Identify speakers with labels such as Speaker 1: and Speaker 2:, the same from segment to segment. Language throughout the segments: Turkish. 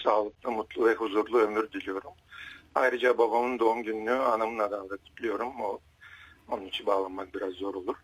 Speaker 1: sağlıklı, mutlu ve huzurlu ömür diliyorum. Ayrıca babamın doğum gününü anamın adına da kutluyorum. Onun için bağlanmak biraz zor olur.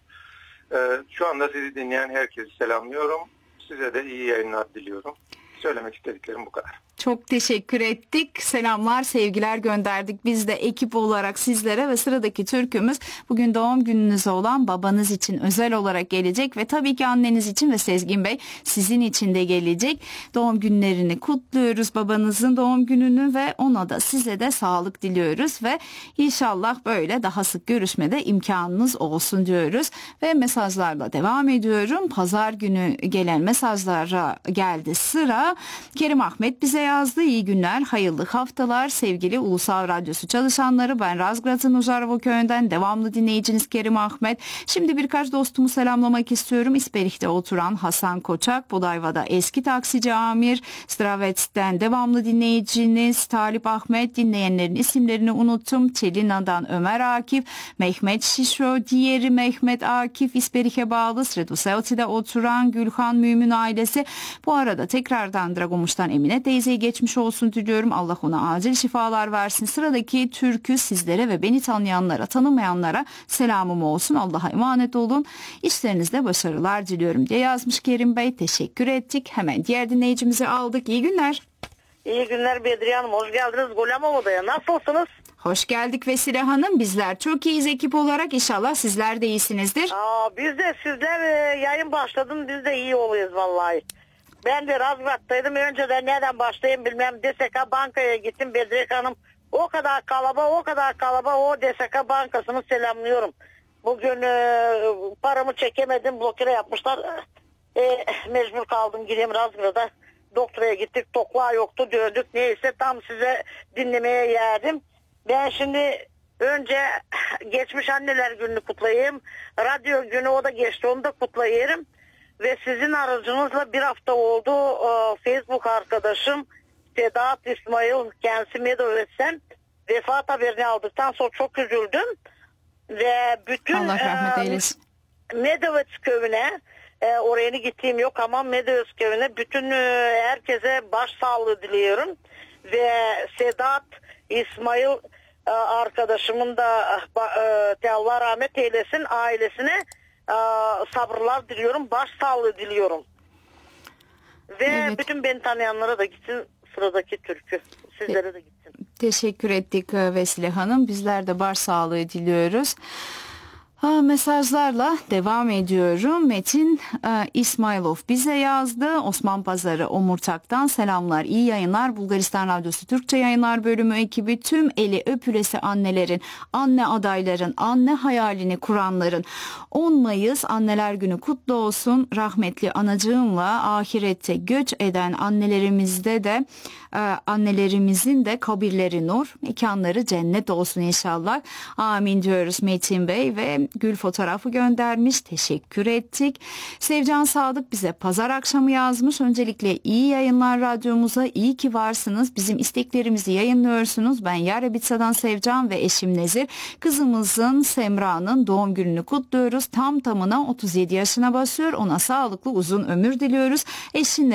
Speaker 1: Şu anda sizi dinleyen herkesi selamlıyorum. Size de iyi yayınlar diliyorum. Söylemek istediklerim bu kadar.
Speaker 2: Çok teşekkür ettik. Selamlar, sevgiler gönderdik. Biz de ekip olarak sizlere ve sıradaki türkümüz bugün doğum gününüz olan babanız için özel olarak gelecek ve tabii ki anneniz için ve Sezgin Bey sizin için de gelecek. Doğum günlerini kutluyoruz, babanızın doğum gününü ve ona da size de sağlık diliyoruz ve inşallah böyle daha sık görüşmede imkanınız olsun diyoruz ve mesajlarla devam ediyorum. Pazar günü gelen mesajlara geldi sıra. Kerim Ahmet bize yazdı. İyi günler, hayırlı haftalar sevgili Ulusal Radyosu çalışanları. Ben Razgrad'ın Uzarvo köyünden devamlı dinleyiciniz Kerim Ahmet. Şimdi birkaç dostumu selamlamak istiyorum. İsperih'te oturan Hasan Koçak, Bodayva'da eski taksici Amir, Stravets'ten devamlı dinleyiciniz Talip Ahmet, dinleyenlerin isimlerini unuttum. Çelina'dan Ömer Akif, Mehmet Şişo, diğeri Mehmet Akif, İsperih'e bağlı Sreduselti'de oturan Gülhan Mümin ailesi. Bu arada tekrardan Dragomuş'tan Emine teyzeyi geçmiş olsun diliyorum. Allah ona acil şifalar versin. Sıradaki türkü sizlere ve beni tanıyanlara, tanımayanlara selamım olsun. Allah'a emanet olun. İşlerinizde başarılar diliyorum diye yazmış Kerim Bey. Teşekkür ettik. Hemen diğer dinleyicimizi aldık. İyi günler.
Speaker 3: İyi günler Bedriye Hanım. Hoş geldiniz Golamova'ya. Nasılsınız?
Speaker 2: Hoş geldik Vesile Hanım. Bizler çok iyiyiz ekip olarak. İnşallah sizler de iyisinizdir.
Speaker 3: Biz de sizler yayın başladın. Biz de iyi oluyoruz vallahi. Ben de Razgrad'taydım. Önceden nereden başlayayım bilmem. DSK Banka'ya gittim Bedriye Hanım. O kadar kalabalık o DSK Bankası'nı selamlıyorum. Bugün paramı çekemedim. Blokere yapmışlar. Mecbur kaldım gideyim Razgrad'a. Doktora gittik. Tokluğa yoktu. Döndük. Neyse tam size dinlemeye geldim. Ben şimdi önce geçmiş anneler gününü kutlayayım. Radyo günü o da geçti. Onu da kutlayayım. Ve sizin aracınızla bir hafta oldu Facebook arkadaşım Sedat İsmail kendisi Medovet'ten vefat haberini aldıktan sonra çok üzüldüm. Ve bütün
Speaker 2: Allah rahmet eylesin.
Speaker 3: Medovet köyüne oraya gittiğim yok ama Medovet köyüne bütün herkese başsağlığı diliyorum. Ve Sedat İsmail arkadaşımın da Allah rahmet eylesin ailesine sabırlar diliyorum, başsağlığı diliyorum. Ve
Speaker 2: evet.
Speaker 3: Bütün beni tanıyanlara da gitsin sıradaki türkü. Sizlere de gitsin.
Speaker 2: Teşekkür ettik Vesile Hanım. Bizler de başsağlığı diliyoruz. Mesajlarla devam ediyorum. Metin İsmailov bize yazdı. Osman Pazarı Omurtak'tan selamlar, iyi yayınlar. Bulgaristan Radyosu Türkçe Yayınlar Bölümü ekibi tüm eli öpülesi annelerin, anne adayların, anne hayalini kuranların 10 Mayıs Anneler Günü kutlu olsun. Rahmetli anacığımla ahirette göç eden annelerimizde de annelerimizin de kabirleri nur, mekanları cennet olsun inşallah. Amin diyoruz Metin Bey ve gül fotoğrafı göndermiş. Teşekkür ettik. Sevcan Sadık bize pazar akşamı yazmış. Öncelikle iyi yayınlar radyomuza. İyi ki varsınız. Bizim isteklerimizi yayınlıyorsunuz. Ben Yare Bitsa'dan Sevcan ve eşim Nezir. Kızımızın Semra'nın doğum gününü kutluyoruz. Tam tamına 37 yaşına basıyor. Ona sağlıklı uzun ömür diliyoruz. Eşinle